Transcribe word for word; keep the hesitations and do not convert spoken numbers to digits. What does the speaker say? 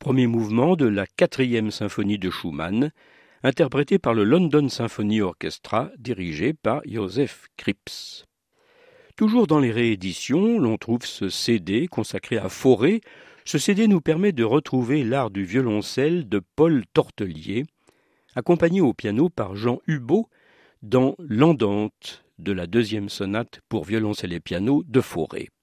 premier mouvement de la quatrième symphonie de Schumann, interprété par le London Symphony Orchestra, dirigé par Joseph Kripps. Toujours dans les rééditions, l'on trouve ce C D consacré à Fauré. Ce C D nous permet de retrouver l'art du violoncelle de Paul Tortelier, accompagné au piano par Jean Hubaut dans l'Andante de la deuxième sonate pour violoncelle et piano de Fauré.